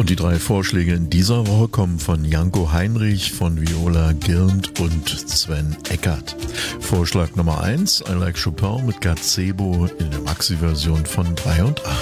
Und die 3 Vorschläge in dieser Woche kommen von Janko Heinrich, von Viola Gilnd und Sven Eckert. Vorschlag Nummer 1, I Like Chopin mit Gazebo in der Maxi-Version von 83.